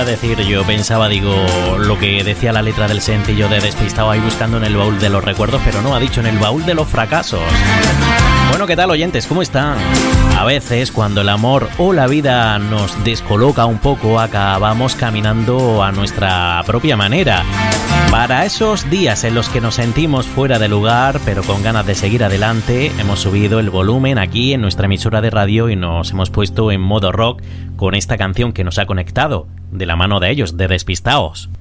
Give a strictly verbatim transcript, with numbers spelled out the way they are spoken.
iba a decir, yo pensaba, digo, lo que decía la letra del sencillo de Despistado ahí buscando en el baúl de los recuerdos, pero no, ha dicho en el baúl de los fracasos. Bueno, ¿qué tal, oyentes? ¿Cómo están? A veces, cuando el amor o la vida nos descoloca un poco, acabamos caminando a nuestra propia manera. Para esos días en los que nos sentimos fuera de lugar, pero con ganas de seguir adelante, hemos subido el volumen aquí en nuestra emisora de radio y nos hemos puesto en modo rock con esta canción que nos ha conectado, de la mano de ellos, de Despistaos.